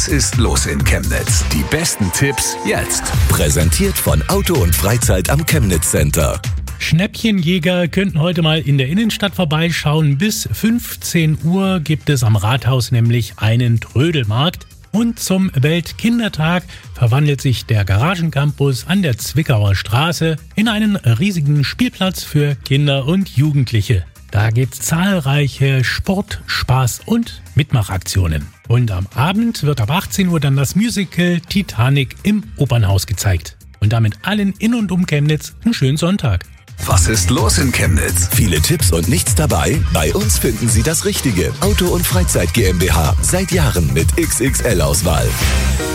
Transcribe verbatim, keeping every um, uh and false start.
Was ist los in Chemnitz? Die besten Tipps jetzt. Präsentiert von Auto und Freizeit am Chemnitz Center. Schnäppchenjäger könnten heute mal in der Innenstadt vorbeischauen. Bis fünfzehn Uhr gibt es am Rathaus nämlich einen Trödelmarkt. Und zum Weltkindertag verwandelt sich der Garagencampus an der Zwickauer Straße in einen riesigen Spielplatz für Kinder und Jugendliche. Da gibt's zahlreiche Sport-, Spaß- und Mitmachaktionen. Und am Abend wird ab achtzehn Uhr dann das Musical Titanic im Opernhaus gezeigt. Und damit allen in und um Chemnitz einen schönen Sonntag. Was ist los in Chemnitz? Viele Tipps und nichts dabei? Bei uns finden Sie das Richtige. Auto und Freizeit GmbH. Seit Jahren mit X X L-Auswahl.